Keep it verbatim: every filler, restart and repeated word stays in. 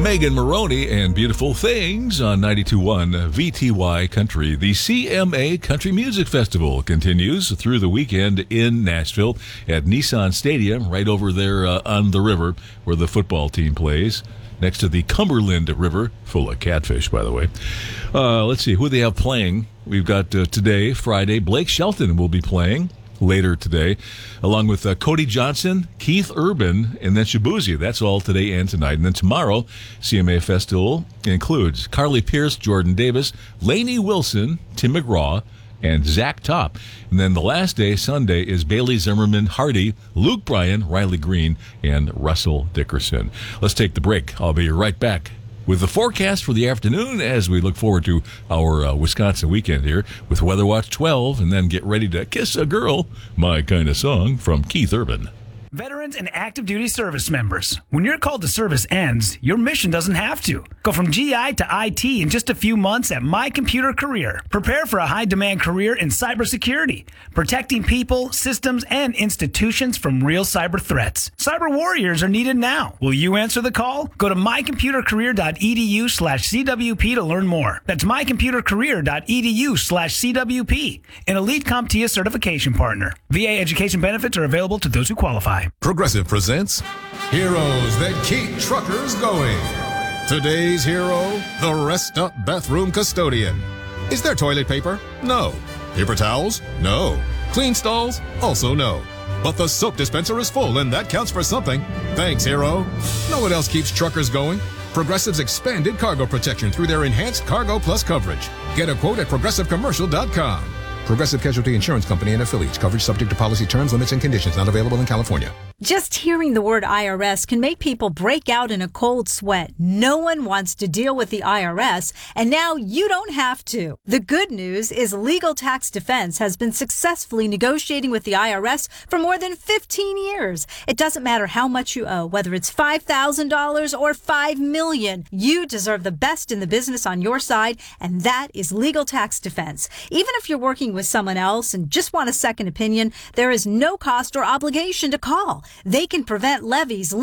Megan Maroney and Beautiful Things on ninety-two point one V T Y Country. The C M A Country Music Festival continues through the weekend in Nashville at Nissan Stadium, right over there uh, on the river where the football team plays, next to the Cumberland River, full of catfish, by the way. Uh, let's see, who they have playing. We've got uh, today, Friday, Blake Shelton will be playing later today, along with uh, Cody Johnson, Keith Urban, and then Shabuzi. That's all today and tonight. And then tomorrow, C M A Festival includes Carly Pierce, Jordan Davis, Lainey Wilson, Tim McGraw, and Zach Top. And then the last day, Sunday, is Bailey Zimmerman Hardy, Luke Bryan, Riley Green, and Russell Dickerson. Let's take the break. I'll be right back with the forecast for the afternoon as we look forward to our uh, Wisconsin weekend here with Weather Watch twelve, and then get ready to kiss a girl, my kind of song, from Keith Urban. Veterans and active duty service members, when your call to service ends, your mission doesn't have to. Go from G I to I T in just a few months at My Computer Career. Prepare for a high-demand career in cybersecurity, protecting people, systems, and institutions from real cyber threats. Cyber warriors are needed now. Will you answer the call? Go to mycomputercareer.edu slash CWP to learn more. That's mycomputercareer.edu slash CWP, an Elite CompTIA certification partner. V A education benefits are available to those who qualify. Progressive presents Heroes That Keep Truckers Going. Today's hero, the Rest Up Bathroom Custodian. Is there toilet paper? No. Paper towels? No. Clean stalls? Also no. But the soap dispenser is full, and that counts for something. Thanks, hero. Know what else keeps truckers going? Progressive's expanded cargo protection through their enhanced Cargo Plus coverage. Get a quote at progressive commercial dot com. Progressive Casualty Insurance Company and affiliates. Coverage subject to policy terms, limits, and conditions. Not available in California. Just hearing the word I R S can make people break out in a cold sweat. No one wants to deal with the I R S, and now you don't have to. The good news is Legal Tax Defense has been successfully negotiating with the I R S for more than fifteen years. It doesn't matter how much you owe, whether it's five thousand dollars or five million dollars. You deserve the best in the business on your side, and that is Legal Tax Defense. Even if you're working with someone else and just want a second opinion, there is no cost or obligation to call. They can prevent levies,